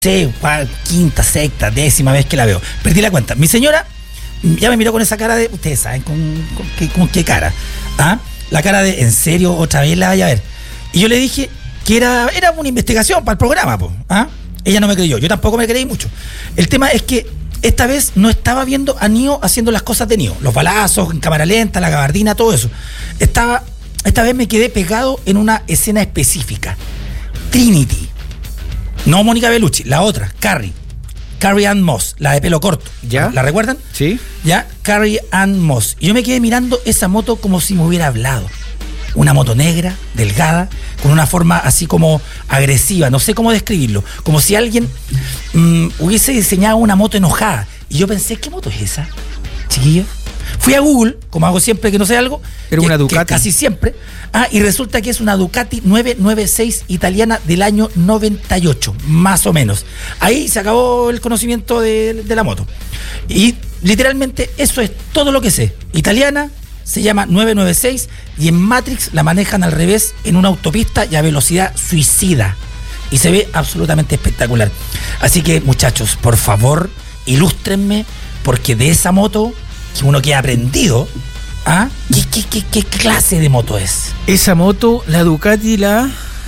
sé, quinta, sexta, décima vez que la veo. Perdí la cuenta. Mi señora ya me miró con esa cara de, ustedes saben con qué cara. ¿Ah? La cara de, ¿en serio? Otra vez la vaya a ver. Y yo le dije que era una investigación para el programa, po. ¿Ah? Ella no me creyó, yo tampoco me creí mucho. El tema es que esta vez no estaba viendo a Neo haciendo las cosas de Neo, los balazos en cámara lenta, la gabardina, todo eso. Esta vez me quedé pegado en una escena específica. Trinity. No Mónica Bellucci, la otra, Carrie Ann Moss, la de pelo corto. ¿Ya? ¿La recuerdan? Sí. Ya, Carrie Ann Moss. Y yo me quedé mirando esa moto como si me hubiera hablado. Una moto negra, delgada, con una forma así como agresiva, no sé cómo describirlo. Como si alguien hubiese diseñado una moto enojada. Y yo pensé, ¿qué moto es esa, chiquillo? Fui a Google, como hago siempre que no sé algo. Era una Ducati. Casi siempre. Y resulta que es una Ducati 996 italiana del año 98, más o menos. Ahí se acabó el conocimiento de la moto. Y literalmente eso es todo lo que sé. Italiana, se llama 996 y en Matrix la manejan al revés en una autopista y a velocidad suicida. Y se ve absolutamente espectacular. Así que, muchachos, por favor, ilústrenme, porque de esa moto que uno queda aprendido, ¿qué clase de moto es? Esa moto, la Ducati, la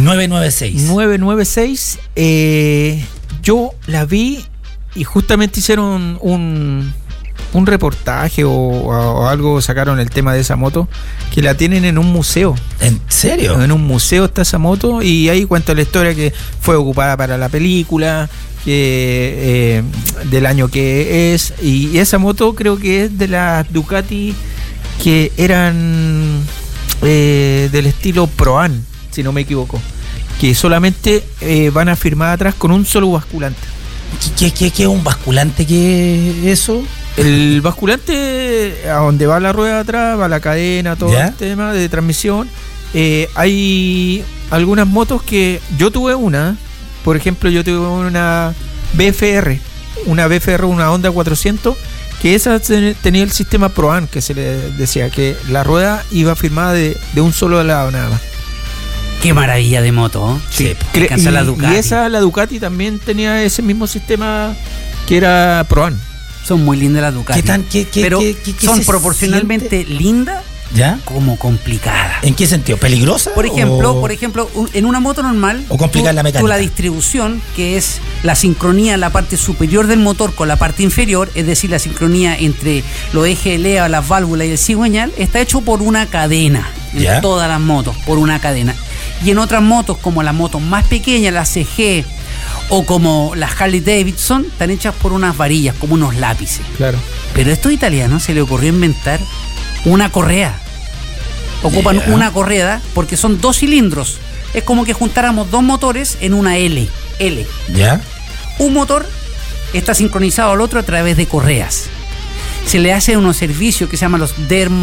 996. Yo la vi y justamente hicieron un reportaje o algo, sacaron el tema de esa moto, que la tienen en un museo. ¿En serio? En un museo está esa moto y ahí cuenta la historia que fue ocupada para la película, que del año que es, y esa moto creo que es de las Ducati que eran del estilo Pro-Am, si no me equivoco, que solamente van a firmar atrás con un solo basculante. ¿Qué es un basculante? ¿Qué es eso? El basculante, a donde va la rueda de atrás, va la cadena, todo el tema de transmisión. Hay algunas motos que yo tuve una, por ejemplo, yo tuve una BFR, una Honda 400, que esa tenía el sistema Pro-Am, que se le decía que la rueda iba firmada de un solo lado nada más. Qué maravilla de moto, ¿eh? Sí. La Ducati. Y la Ducati también tenía ese mismo sistema que era Pro-Am. Son muy lindas las Ducati. Pero son proporcionalmente lindas, ¿ya? Como complicadas. ¿En qué sentido? ¿Peligrosa? Por ejemplo, en una moto normal, o complicar la mecánica. La distribución, que es la sincronía en la parte superior del motor con la parte inferior, es decir, la sincronía entre los ejes de leva, las válvulas y el cigüeñal, está hecho por una cadena. En todas las motos, por una cadena. Y en otras motos, como las motos más pequeñas, las CG o como las Harley Davidson, están hechas por unas varillas, como unos lápices. Claro. Pero a estos italianos se les ocurrió inventar una correa. Ocupan una correa porque son 2 cilindros. Es como que juntáramos 2 motores en una L. ¿Ya? Un motor está sincronizado al otro a través de correas. Se le hace unos servicios que se llaman los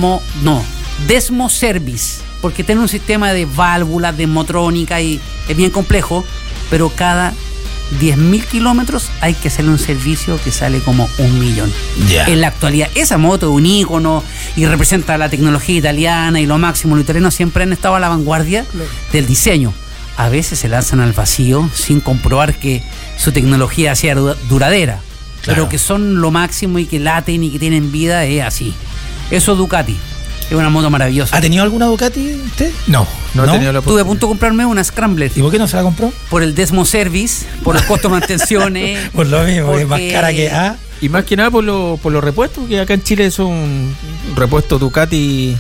Desmo Service, porque tiene un sistema de válvulas, de motrónica y es bien complejo, pero cada 10.000 kilómetros hay que hacerle un servicio que sale como 1 millón. En la actualidad, esa moto es un ícono y representa la tecnología italiana y lo máximo. Los italianos siempre han estado a la vanguardia del diseño. A veces se lanzan al vacío sin comprobar que su tecnología sea duradera, pero que son lo máximo y que laten y que tienen vida, es así. Eso es Ducati. Es una moto maravillosa. ¿Ha tenido alguna Ducati usted? No he tenido la oportunidad. Estuve a punto de comprarme una Scrambler. ¿Y por qué no se la compró? Por el Desmo Service, por los costos de mantenciones. Por lo mismo, porque es más cara que y más que nada por los repuestos, que acá en Chile son repuestos Ducati.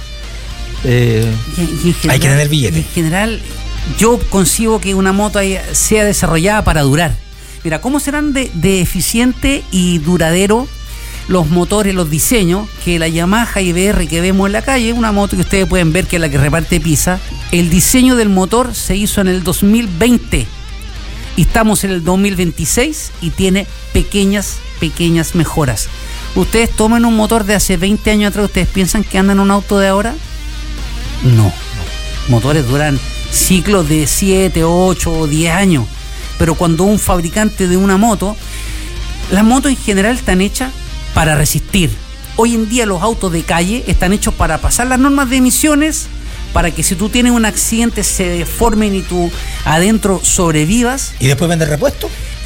Hay que tener billetes. En general, yo concibo que una moto sea desarrollada para durar. Mira, ¿cómo serán de eficiente y duradero los motores, los diseños, que la Yamaha IBR que vemos en la calle, una moto que ustedes pueden ver que es la que reparte pizza? El diseño del motor se hizo en el 2020 y estamos en el 2026 y tiene pequeñas mejoras. Ustedes toman un motor de hace 20 años atrás, ¿ustedes piensan que andan en un auto de ahora? No. Motores duran ciclos de 7, 8 o 10 años, pero cuando un fabricante de una moto, las motos en general están hechas para resistir. Hoy en día los autos de calle están hechos para pasar las normas de emisiones, para que si tú tienes un accidente se deformen y tú adentro sobrevivas. ¿Y después vender repuesto?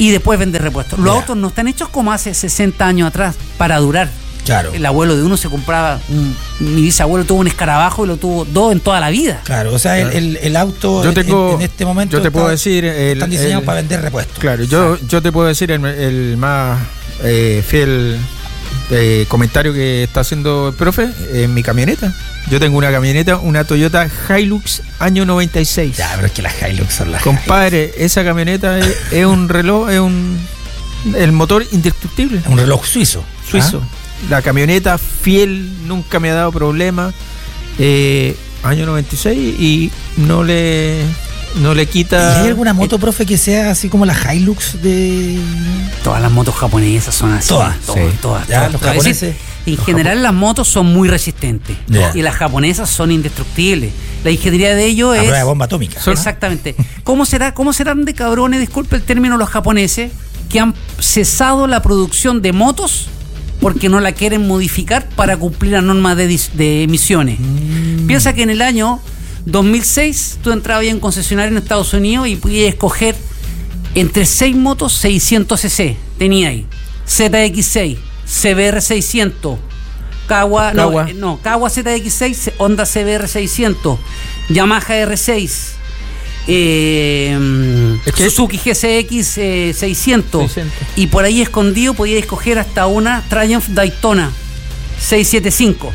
y después vender repuestos. Los autos no están hechos como hace 60 años atrás para durar. Claro. El abuelo de uno se compraba, mi bisabuelo tuvo un escarabajo y lo tuvo 2 en toda la vida. Claro, o sea, el auto en este momento yo te puedo decir, están diseñados para vender repuestos. Claro, yo te puedo decir el más fiel comentario que está haciendo el profe en mi camioneta. Yo tengo una camioneta, una Toyota Hilux año 96. Ya, pero es que las Hilux son las compadre, Hilux. Esa camioneta es un reloj, el motor indestructible. Un reloj suizo. La camioneta fiel, nunca me ha dado problema. Año 96 y no le quita. ¿Y hay alguna moto, profe, que sea así como la Hilux de...? Todas las motos japonesas son así. Todas. Ya, los japoneses. En general las motos son muy resistentes y las japonesas son indestructibles. La ingeniería de ellos es... prueba de bomba atómica. Exactamente. ¿Cómo serán de cabrones, disculpe el término, los japoneses, que han cesado la producción de motos porque no la quieren modificar para cumplir las normas de emisiones? Piensa que en el año 2006 tú entrabas en concesionario en Estados Unidos y podías escoger entre 6 motos 600 cc. Tenía ahí ZX6, CBR 600, Kawa ZX6, Honda CBR 600, Yamaha R6, Suzuki GSX 600. Y por ahí escondido podía escoger hasta una Triumph Daytona 675.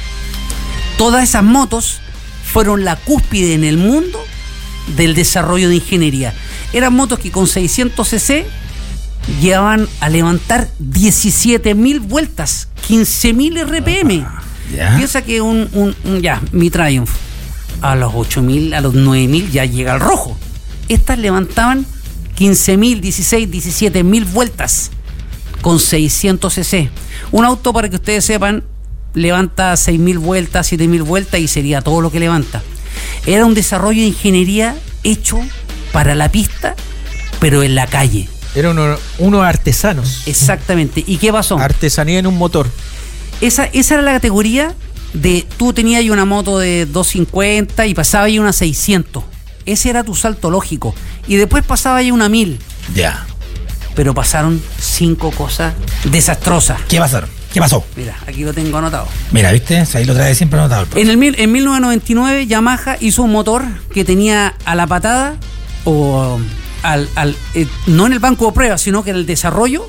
Todas esas motos fueron la cúspide en el mundo del desarrollo de ingeniería. Eran motos que con 600 cc llevaban a levantar 17.000 vueltas, 15.000 RPM. Piensa que mi Triumph a los 8.000, a los 9.000 ya llega al rojo. Estas levantaban 15.000, 16, 17.000 vueltas con 600 cc. Un auto, para que ustedes sepan, levanta 6.000 vueltas, 7.000 vueltas y sería todo lo que levanta. Era un desarrollo de ingeniería hecho para la pista, pero en la calle. Eran unos artesanos. Exactamente. ¿Y qué pasó? Artesanía en un motor. Esa era la categoría de... Tú tenías ahí una moto de 250 y pasaba ahí una 600. Ese era tu salto lógico. Y después pasaba ahí una 1000. Ya. Pero pasaron 5 cosas desastrosas. ¿Qué pasaron? ¿Qué pasó? Mira, aquí lo tengo anotado. Mira, ¿viste? Ahí lo trae siempre anotado. En 1999 Yamaha hizo un motor que tenía a la patada o... no en el banco de pruebas, sino que en el desarrollo,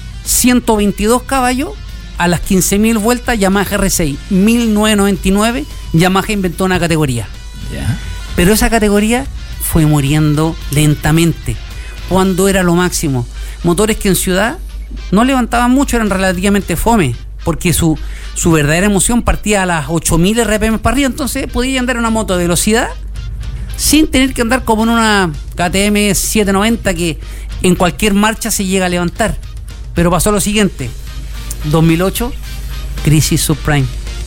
122 caballos a las 15.000 vueltas. Yamaha R6, 1999, Yamaha inventó una categoría. Yeah. Pero esa categoría fue muriendo lentamente. Cuando era lo máximo, motores que en ciudad no levantaban mucho, eran relativamente fome, porque su verdadera emoción partía a las 8.000 RPM para arriba. Entonces podía andar en una moto de velocidad sin tener que andar como en una KTM 790 que en cualquier marcha se llega a levantar. Pero pasó lo siguiente: 2008, crisis subprime,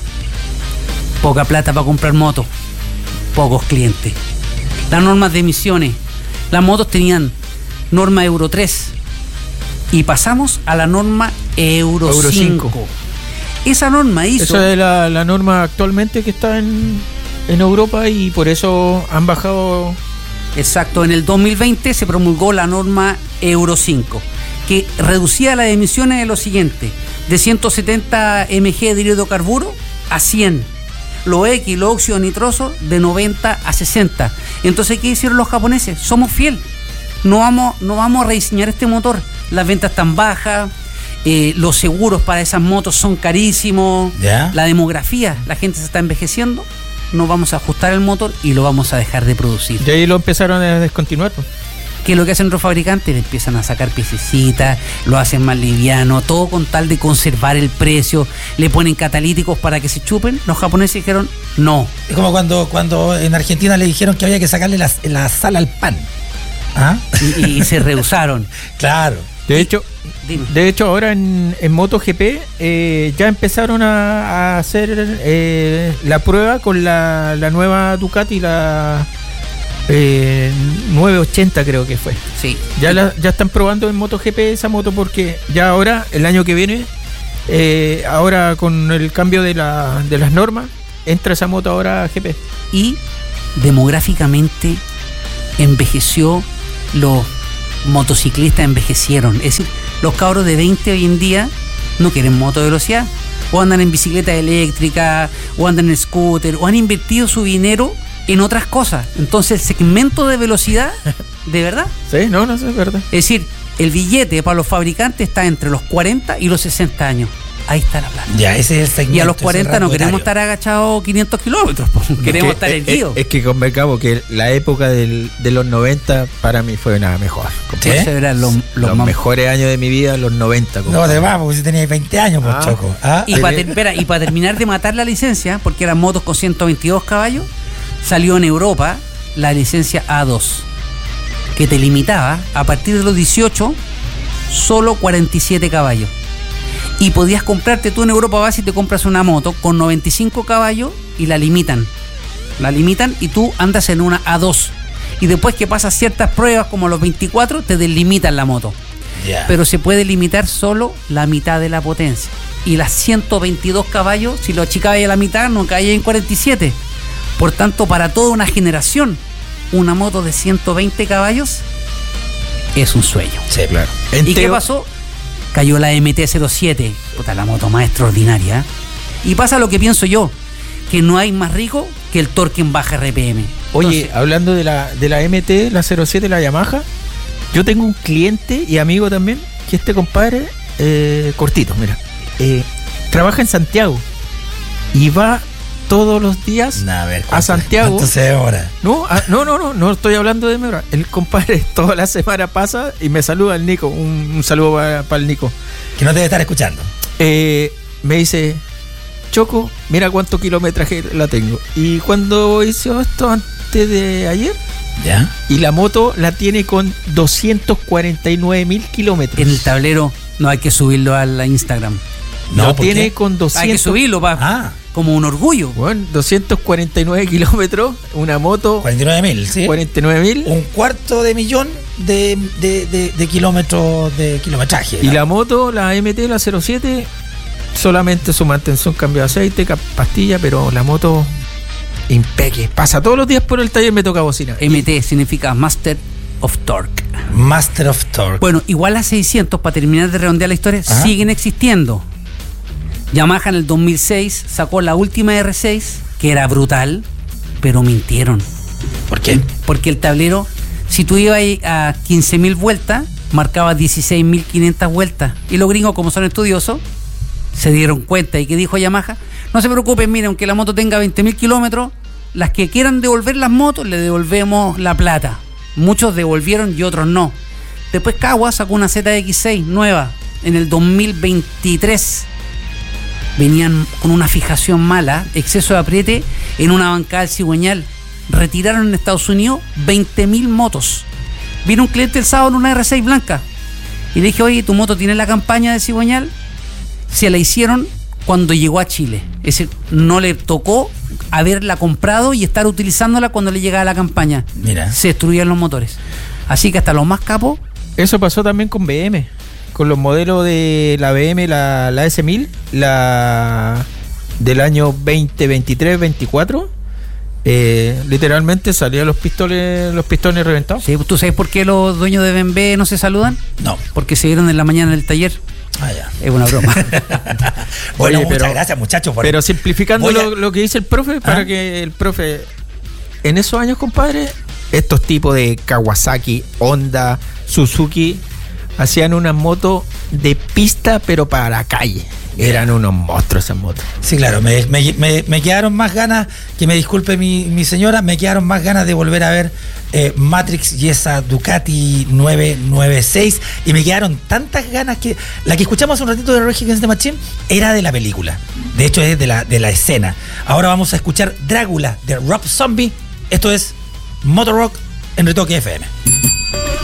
poca plata para comprar motos, pocos clientes, las normas de emisiones, las motos tenían norma Euro 3 y pasamos a la norma Euro 5. Esa norma hizo... Esa es la norma actualmente que está en Europa y por eso han bajado. Exacto, en el 2020 se promulgó la norma Euro 5, que reducía las emisiones de lo siguiente: de 170 mg de hidrocarburo a 100, los X, los óxidos nitrosos de 90 a 60. Entonces, ¿qué hicieron los japoneses? Somos fiel, no vamos a rediseñar este motor, las ventas están bajas, los seguros para esas motos son carísimos, la demografía, la gente se está envejeciendo, no vamos a ajustar el motor y lo vamos a dejar de producir. Y ahí lo empezaron a descontinuar. ¿Qué es lo que hacen los fabricantes? Le empiezan a sacar piececitas, lo hacen más liviano, todo con tal de conservar el precio, le ponen catalíticos para que se chupen. Los japoneses dijeron no. Es como cuando en Argentina le dijeron que había que sacarle la sal al pan. ¿Ah? Y se rehusaron. Claro. De hecho, ahora en MotoGP ya empezaron a hacer la prueba con la nueva Ducati, la 980 creo que fue. Sí. Ya están probando en MotoGP esa moto, porque ya ahora, el año que viene, ahora con el cambio de las normas, entra esa moto ahora a GP. Y demográficamente envejeció motociclistas envejecieron. Es decir, los cabros de 20 hoy en día no quieren moto de velocidad, o andan en bicicleta eléctrica, o andan en scooter, o han invertido su dinero en otras cosas. Entonces el segmento de velocidad, ¿de verdad? Sí, no, es verdad. Es decir, el billete para los fabricantes está entre los 40 y los 60 años. Ahí está la plata. Ya, ese es el segmento. Y a los 40 no queremos estar agachados 500 kilómetros, queremos estar erguidos. Es que convengamos que la época de los 90 para mí fue nada mejor. ¿Sí? Eran los mejores años de mi vida, los 90. No, de más, porque si tenías 20 años, pues, Choco. Y para terminar de matar la licencia, porque eran motos con 122 caballos, salió en Europa la licencia A2, que te limitaba a partir de los 18 solo 47 caballos. Y podías comprarte, tú en Europa vas y te compras una moto con 95 caballos y la limitan. La limitan y tú andas en una A2. Y después que pasas ciertas pruebas como los 24, te delimitan la moto. Yeah. Pero se puede limitar solo la mitad de la potencia. Y las 122 caballos, si lo achicabas a la mitad, no caía en 47. Por tanto, para toda una generación, una moto de 120 caballos es un sueño. Sí, claro. ¿Y qué pasó? Cayó la MT-07, puta, la moto más extraordinaria. Y pasa lo que pienso yo, que no hay más rico que el torque en baja RPM. Oye, hablando de la MT, la 07, la Yamaha, yo tengo un cliente y amigo también, que este compadre, cortito, mira, trabaja en Santiago y va todos los días a Santiago. ¿Cuánto se demora? No estoy hablando de demora. El compadre toda la semana pasa y me saluda el Nico. Un saludo para el Nico. Que no debe estar escuchando. Me dice, Choco, mira cuánto kilometraje la tengo. Y cuando hizo esto antes de ayer, ¿ya? Y la moto la tiene con 249,000 kilómetros. En el tablero no hay que subirlo a la Instagram. No, tiene con 200. Hay que subirlo, como un orgullo. Bueno, 249 kilómetros, una moto. 49,000, ¿sí? 49,000. 250,000 de kilómetros de kilometraje. Y la moto, la MT, la 07, solamente su mantención, cambio de aceite, pastilla, pero la moto impeque. Pasa todos los días por el taller, me toca bocina. MT significa Master of Torque. Master of Torque. Bueno, igual las 600, para terminar de redondear la historia, siguen existiendo. Yamaha en el 2006 sacó la última R6, que era brutal, pero mintieron. ¿Por qué? Porque el tablero, si tú ibas a 15,000 vueltas, marcaba 16,500 vueltas. Y los gringos, como son estudiosos, se dieron cuenta. ¿Y qué dijo Yamaha? No se preocupen, miren, aunque la moto tenga 20,000 kilómetros, las que quieran devolver las motos, le devolvemos la plata. Muchos devolvieron y otros no. Después Kawa sacó una ZX6 nueva en el 2023. Venían con una fijación mala, exceso de apriete en una bancada del cigüeñal. Retiraron en Estados Unidos 20,000 motos. Vino un cliente el sábado en una R6 blanca y le dije, oye, ¿tu moto tiene la campaña de cigüeñal? Se la hicieron cuando llegó a Chile. Es decir, no le tocó haberla comprado y estar utilizándola cuando le llegaba la campaña. Mira. Se destruían los motores. Así que hasta los más capos. Eso pasó también con BM. Con los modelos de la BM, la S1000, la del año 2023-24, literalmente salían los pistones reventados. Sí, ¿tú sabes por qué los dueños de BMW no se saludan? No. Porque se vieron en la mañana en el taller. Ya. Es una broma. Bueno, oye, muchas gracias, muchachos. Pero simplificando lo que dice el profe, para que el profe, en esos años, compadre, estos tipos de Kawasaki, Honda, Suzuki, hacían unas motos de pista, pero para la calle. Eran unos monstruos esas motos. Sí, claro, me quedaron más ganas, que me disculpe mi señora, me quedaron más ganas de volver a ver Matrix y esa Ducati 996, y me quedaron tantas ganas que la que escuchamos hace un ratito de Rage Against the Machine era de la película, de hecho es de la escena. Ahora vamos a escuchar Drácula de Rob Zombie. Esto es Motor Rock en Retoque FM.